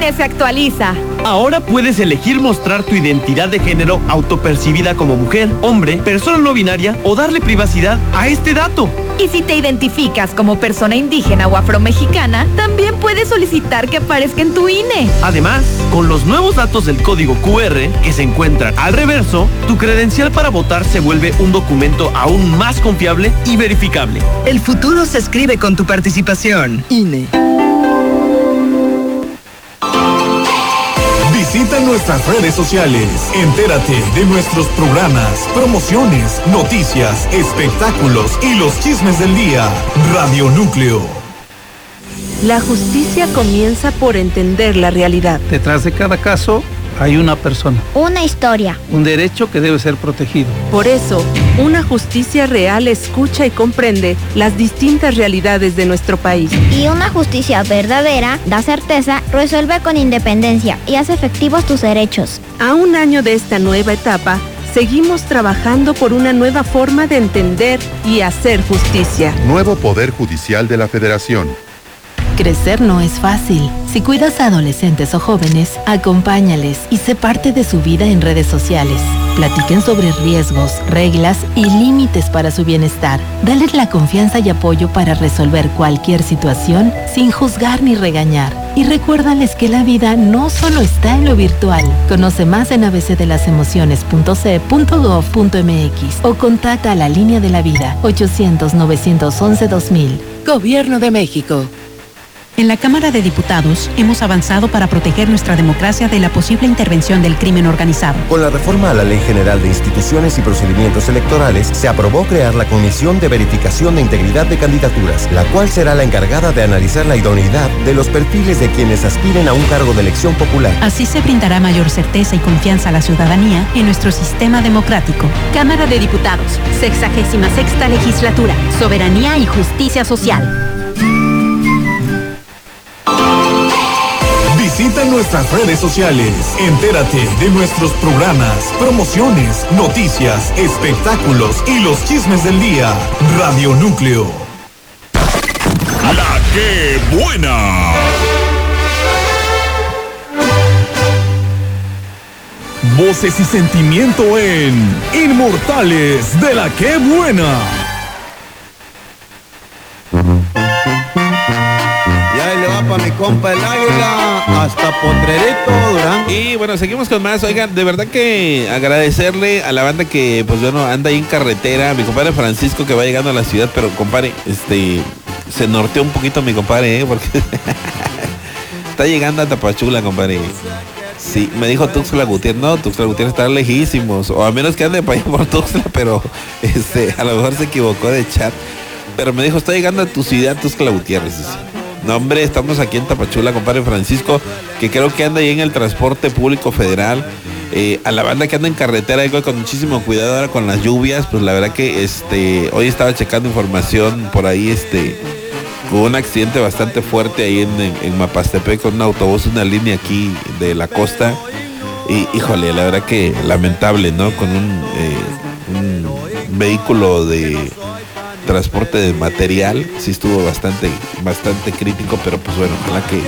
INE se actualiza. Ahora puedes elegir mostrar tu identidad de género autopercibida como mujer, hombre, persona no binaria o darle privacidad a este dato. Y si te identificas como persona indígena o afromexicana, también puedes solicitar que aparezca en tu INE. Además, con los nuevos datos del código QR que se encuentran al reverso, tu credencial para votar se vuelve un documento aún más confiable y verificable. El futuro se escribe con tu participación. INE. Visita nuestras redes sociales, entérate de nuestros programas, promociones, noticias, espectáculos y los chismes del día. Radio Núcleo. La justicia comienza por entender la realidad. Detrás de cada caso hay una persona. Una historia. Un derecho que debe ser protegido. Por eso, una justicia real escucha y comprende las distintas realidades de nuestro país. Y una justicia verdadera da certeza, resuelve con independencia y hace efectivos tus derechos. A un año de esta nueva etapa, seguimos trabajando por una nueva forma de entender y hacer justicia. Nuevo Poder Judicial de la Federación. Crecer no es fácil. Si cuidas a adolescentes o jóvenes, acompáñales y sé parte de su vida en redes sociales. Platiquen sobre riesgos, reglas y límites para su bienestar. Dales la confianza y apoyo para resolver cualquier situación sin juzgar ni regañar. Y recuérdales que la vida no solo está en lo virtual. Conoce más en abcdelasemociones.ce.gov.mx o contacta a la Línea de la Vida 800-911-2000. Gobierno de México. En la Cámara de Diputados hemos avanzado para proteger nuestra democracia de la posible intervención del crimen organizado. Con la reforma a la Ley General de Instituciones y Procedimientos Electorales, se aprobó crear la Comisión de Verificación de Integridad de Candidaturas, la cual será la encargada de analizar la idoneidad de los perfiles de quienes aspiren a un cargo de elección popular. Así se brindará mayor certeza y confianza a la ciudadanía en nuestro sistema democrático. Cámara de Diputados, 66ª Legislatura, Soberanía y Justicia Social. Visita nuestras redes sociales, entérate de nuestros programas, promociones, noticias, espectáculos y los chismes del día. Radio Núcleo. La que buena. Voces y sentimiento en Inmortales de la que buena. Para mi compa el Águila, hasta Potrerito, Durán. Y bueno, seguimos con más. Oigan, de verdad que agradecerle a la banda que, pues bueno, anda ahí en carretera. Mi compadre Francisco que va llegando a la ciudad, pero compadre, se norteó un poquito mi compadre, porque está llegando a Tapachula, compadre. Sí, me dijo Tuxtla Gutiérrez. No, Tuxtla Gutiérrez está lejísimos. O a menos que ande para allá por Tuxtla, pero a lo mejor se equivocó de chat. Pero me dijo, está llegando a tu ciudad, Tuxtla Gutiérrez. Dice. No, hombre, estamos aquí en Tapachula, compadre Francisco, que creo que anda ahí en el transporte público federal. A la banda que anda en carretera, con muchísimo cuidado ahora con las lluvias, pues la verdad que hoy estaba checando información por ahí, hubo un accidente bastante fuerte ahí en Mapastepec con un autobús, una línea aquí de la costa. Y híjole, la verdad que lamentable, ¿no? Con un vehículo de transporte de material, sí estuvo bastante crítico, pero pues bueno, ojalá que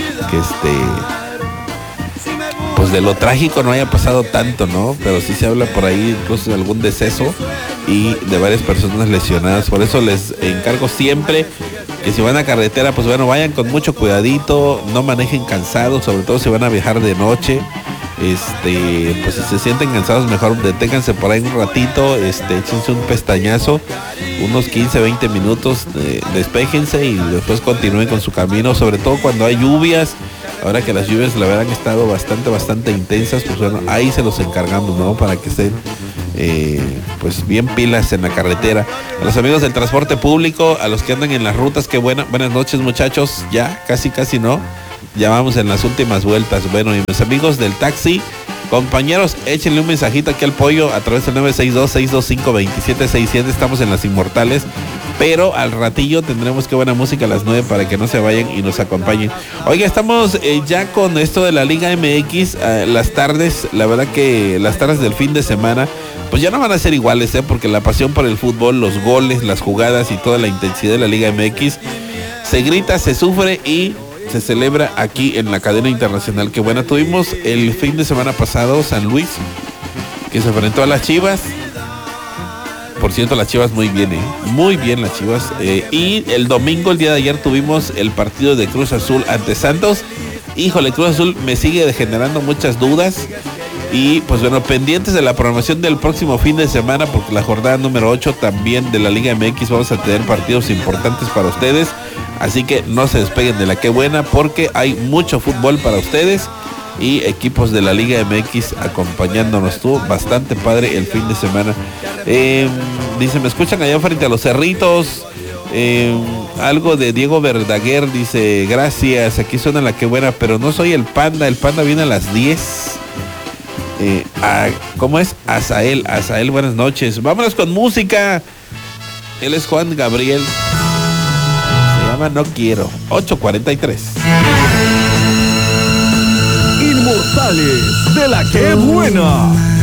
pues de lo trágico no haya pasado tanto, ¿no? Pero sí se habla por ahí incluso de algún deceso y de varias personas lesionadas. Por eso les encargo siempre que si van a carretera, pues bueno, vayan con mucho cuidadito, no manejen cansados, sobre todo si van a viajar de noche. Pues si se sienten cansados, mejor deténganse por ahí un ratito, échense un pestañazo, unos 15-20 minutos, despéjense y después continúen con su camino, sobre todo cuando hay lluvias. Ahora que las lluvias la verdad han estado bastante intensas, pues bueno, ahí se los encargamos, ¿no? Para que estén pues bien pilas en la carretera. A los amigos del transporte público, a los que andan en las rutas, qué buenas noches, muchachos. Ya, casi no. Ya vamos en las últimas vueltas. Bueno, y mis amigos del taxi, compañeros, échenle un mensajito aquí al pollo a través del 962-625-2767. Estamos en Las Inmortales, pero al ratillo tendremos que buena música a las 9 para que no se vayan y nos acompañen. Oiga, estamos ya con esto de la Liga MX, las tardes, la verdad que las tardes del fin de semana, pues ya no van a ser iguales, porque la pasión por el fútbol, los goles, las jugadas y toda la intensidad de la Liga MX, se grita, se sufre y se celebra aquí en la cadena internacional. Que buena, tuvimos el fin de semana pasado San Luis, que se enfrentó a las Chivas. Por cierto, las Chivas muy bien, muy bien las Chivas. Y el domingo, el día de ayer, tuvimos el partido de Cruz Azul ante Santos. Híjole, Cruz Azul me sigue generando muchas dudas. Y pues bueno, pendientes de la programación del próximo fin de semana, porque la jornada número 8 también de la Liga MX vamos a tener partidos importantes para ustedes. Así que no se despeguen de la que buena, porque hay mucho fútbol para ustedes y equipos de la Liga MX acompañándonos. Estuvo bastante padre el fin de semana. Dice, me escuchan allá frente a los Cerritos. Algo de Diego Verdaguer, dice, gracias, aquí suena la que buena, pero no soy el Panda viene a las 10. ¿Cómo es? Azael, buenas noches. Vámonos con música. Él es Juan Gabriel. Se llama No Quiero. 8:43. Inmortales de la que buena.